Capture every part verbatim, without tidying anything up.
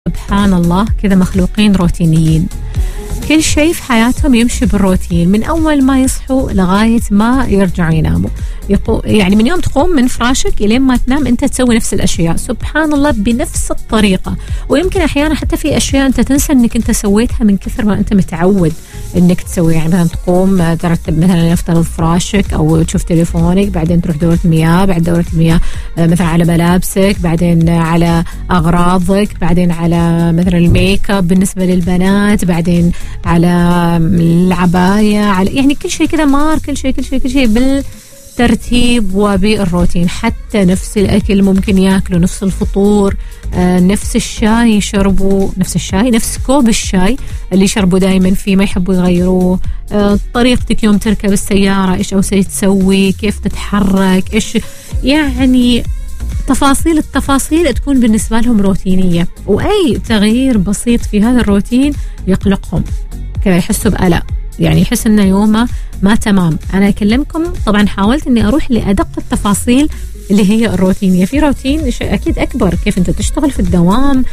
سبحان الله كذا مخلوقين روتينيين، كل شيء في حياتهم يمشي بالروتين من أول ما يصحوا لغاية ما يرجعوا يناموا. يعني من يوم تقوم من فراشك إلين ما تنام أنت تسوي نفس الأشياء، سبحان الله بنفس الطريقة. ويمكن أحيانا حتى في أشياء أنت تنسى أنك أنت سويتها من كثر ما أنت متعود أنك تسوي. يعني مثلا تقوم ترتب مثلا يفترض فراشك أو تشوف تليفونك، بعدين تروح دورة مياه، بعد دورة المياه مثلا على ملابسك، بعدين على أغراضك، بعدين على مثلا الميك اب بالنسبة للبنات، بعدين على العباية، على يعني كل شيء كذا مار، كل شيء كل شيء كل شيء بالترتيب وبالروتين. حتى نفس الأكل ممكن يأكلوا، نفس الفطور، آه نفس الشاي يشربوا، نفس الشاي نفس كوب الشاي اللي يشربوا دايما فيه، ما يحبوا يغيروه. آه طريقتك يوم تركب السيارة إيش أو شيء تسوي، كيف تتحرك، إيش يعني تفاصيل التفاصيل تكون بالنسبة لهم روتينية، وأي تغيير بسيط في هذا الروتين يقلقهم كذا، يحسوا بقلق، يعني يحس إنه يومه ما تمام. أنا أكلمكم طبعا حاولت إني أروح لأدق التفاصيل اللي هي الروتينية. في روتين أكيد أكبر، كيف أنت تشتغل في الدوام،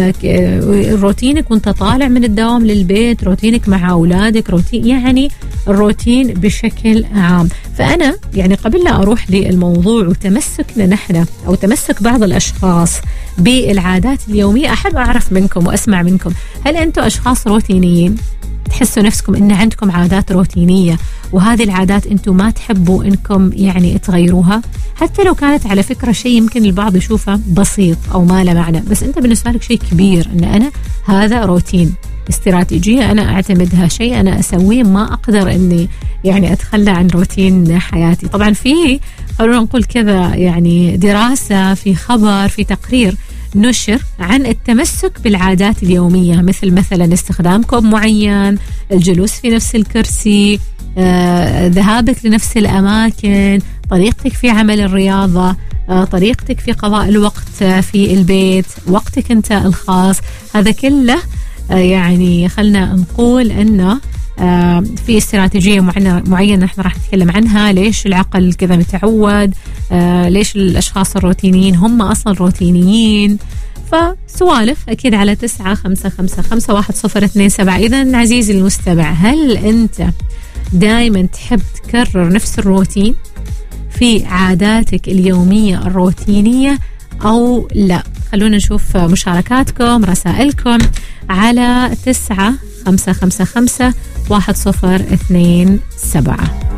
روتينك وأنت طالع من الدوام للبيت، روتينك مع أولادك، روتين يعني الروتين بشكل عام. فأنا يعني قبل لا أروح للموضوع وتمسكنا نحن أو تمسك بعض الأشخاص بالعادات اليومية، أحب أعرف منكم وأسمع منكم، هل أنتم أشخاص روتينيين؟ تحسوا نفسكم إن عندكم عادات روتينية وهذه العادات أنتم ما تحبوا إنكم يعني تغيروها، حتى لو كانت على فكرة شيء يمكن البعض يشوفه بسيط أو ما له معنى، بس أنت بالنسبة لك شيء كبير، إن أنا هذا روتين، استراتيجية أنا أعتمدها، شيء أنا أسويه، ما أقدر إني يعني أتخلى عن روتين حياتي. طبعا في خلونا نقول كذا يعني دراسة، في خبر، في تقرير نشر عن التمسك بالعادات اليومية، مثل مثلا استخدام كوب معين، الجلوس في نفس الكرسي، آه، ذهابك لنفس الأماكن، طريقتك في عمل الرياضة، آه، طريقتك في قضاء الوقت في البيت، وقتك أنت الخاص. هذا كله آه، يعني خلنا نقول أنه آه، في استراتيجية معينة نحن راح نتكلم عنها. ليش العقل كذا متعود، آه، ليش الأشخاص الروتينيين هم أصلا روتينيين. فسوالف أكيد على تسعة خمسة خمسة خمسة واحد صفر اثنين سبعة. إذن عزيزي المستمع، هل أنت دائما تحب تكرر نفس الروتين في عاداتك اليومية الروتينية أو لا؟ خلونا نشوف مشاركاتكم، رسائلكم على تسعة خمسة خمسة خمسة واحد صفر اثنين سبعة.